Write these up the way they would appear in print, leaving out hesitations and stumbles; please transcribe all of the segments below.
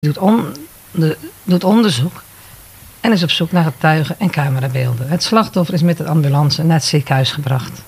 doet onderzoek en is op zoek naar getuigen en camerabeelden. Het slachtoffer is met de ambulance naar het ziekenhuis gebracht.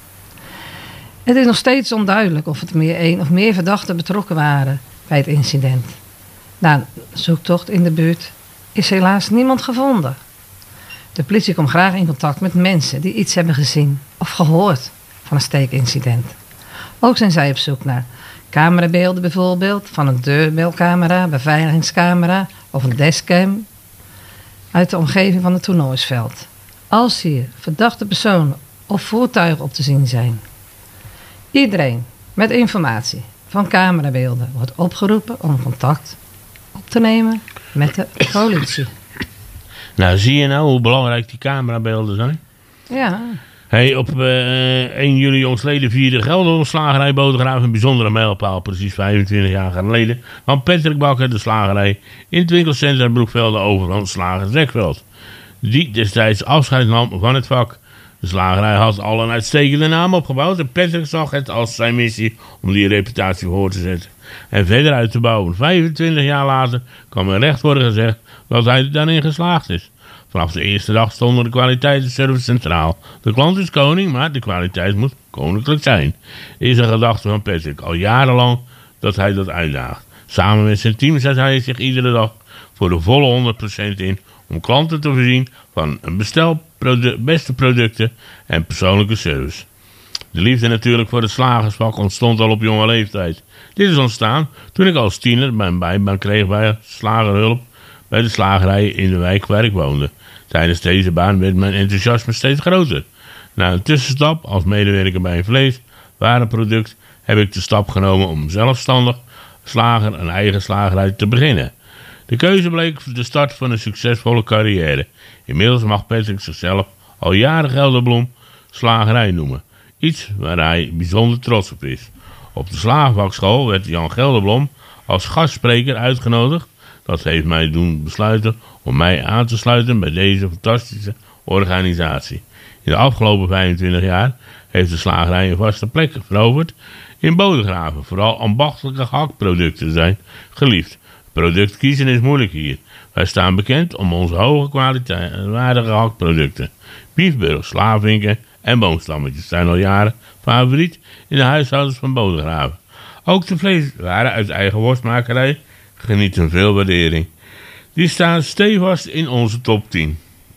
Het is nog steeds onduidelijk of er één of meer verdachten betrokken waren bij het incident. Na een zoektocht in de buurt is helaas niemand gevonden. De politie komt graag in contact met mensen die iets hebben gezien of gehoord van een steekincident. Ook zijn zij op zoek naar camerabeelden bijvoorbeeld van een deurbelcamera, beveiligingscamera of een dashcam uit de omgeving van het toernooisveld. Als hier verdachte personen of voertuigen op te zien zijn. Iedereen met informatie van camerabeelden wordt opgeroepen om contact op te nemen met de politie. Nou, zie je nou hoe belangrijk die camerabeelden zijn? Ja. Hey, op 1 juli jongstleden vierde Gelderland slagerij Bodegraven een bijzondere mijlpaal, precies 25 jaar geleden, van Patrick Bakker de slagerij in het winkelcentrum Broekvelde over van Slager Zekveld, die destijds afscheid nam van het vak. De slagerij had al een uitstekende naam opgebouwd en Patrick zag het als zijn missie om die reputatie voor te zetten en verder uit te bouwen. 25 jaar later kan met recht worden gezegd dat hij daarin geslaagd is. Vanaf de eerste dag stonden de kwaliteit en service centraal. De klant is koning, maar de kwaliteit moet koninklijk zijn. Is een gedachte van Patrick al jarenlang dat hij dat uitdaagt. Samen met zijn team zet hij zich iedere dag voor de volle 100% in om klanten te voorzien van een beste producten en persoonlijke service. De liefde natuurlijk voor het slagersvak ontstond al op jonge leeftijd. Dit is ontstaan toen ik als tiener mijn bijbaan kreeg bij slagerhulp bij de slagerij in de wijk waar ik woonde. Tijdens deze baan werd mijn enthousiasme steeds groter. Na een tussenstap als medewerker bij een vleeswarenproduct heb ik de stap genomen om zelfstandig slager een eigen slagerij te beginnen. De keuze bleek de start van een succesvolle carrière. Inmiddels mag Patrick zichzelf al jaren Gelderblom slagerij noemen. Iets waar hij bijzonder trots op is. Op de slagervakschool werd Jan Gelderblom als gastspreker uitgenodigd. Dat heeft mij doen besluiten om mij aan te sluiten bij deze fantastische organisatie. In de afgelopen 25 jaar heeft de slagerij een vaste plek veroverd in Bodegraven. Vooral ambachtelijke gehaktproducten zijn geliefd. Product kiezen is moeilijk hier. Wij staan bekend om onze hoge kwaliteitswaardige gehaktproducten. Biefburg, slavinken en boomstammetjes zijn al jaren favoriet in de huishoudens van Bodegraven. Ook de vleeswaren uit eigen worstmakerij genieten veel waardering. Die staan stevast in onze top 10.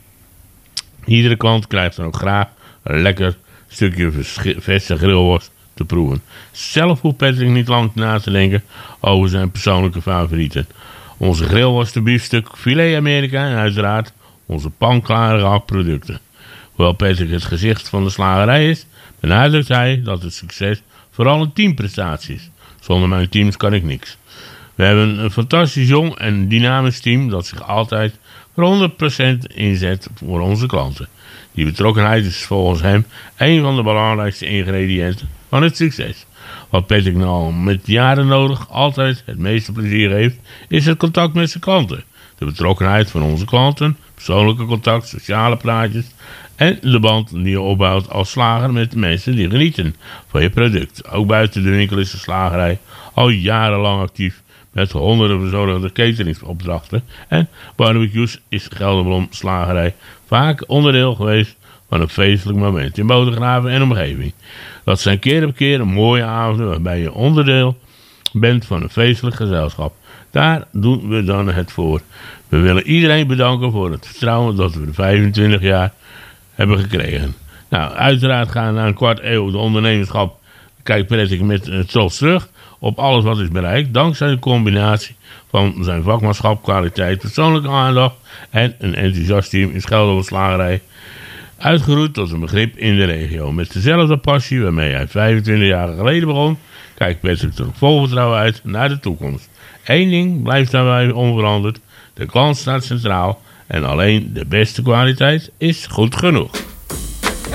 Iedere klant krijgt dan ook graag een lekker stukje verse grillworst te proeven. Zelf hoeft Patrick niet lang na te denken over zijn persoonlijke favorieten. Onze grillworst, biefstuk, filet Amerika en uiteraard onze panklare gehaktproducten. Hoewel Patrick het gezicht van de slagerij is, benadrukt hij dat het succes vooral een teamprestatie is. Zonder mijn teams kan ik niks. We hebben een fantastisch jong en dynamisch team dat zich altijd voor 100% inzet voor onze klanten. Die betrokkenheid is volgens hem een van de belangrijkste ingrediënten van het succes. Wat Patrick nou met jaren nodig altijd het meeste plezier heeft, is het contact met zijn klanten. De betrokkenheid van onze klanten, persoonlijke contact, sociale praatjes en de band die je opbouwt als slager met de mensen die genieten van je product. Ook buiten de winkel is de slagerij al jarenlang actief met honderden verzorgde cateringsopdrachten en barbecues is Gelderblom slagerij vaak onderdeel geweest van een feestelijk moment in Bodegraven en omgeving. Dat zijn keer op keer een mooie avonden waarbij je onderdeel bent van een feestelijk gezelschap. Daar doen we dan het voor. We willen iedereen bedanken voor het vertrouwen dat we de 25 jaar hebben gekregen. Nou, uiteraard gaan na een kwart eeuw de ondernemerschap kijkt Patrick met trots terug op alles wat is bereikt, dankzij de combinatie van zijn vakmanschap, kwaliteit, persoonlijke aandacht en een enthousiast team in Gelderland slagerij. Uitgeroeid tot een begrip in de regio. Met dezelfde passie waarmee hij 25 jaar geleden begon, kijkt Patrick er vol vertrouwen uit naar de toekomst. Eén ding blijft daarbij onveranderd. De klant staat centraal en alleen de beste kwaliteit is goed genoeg.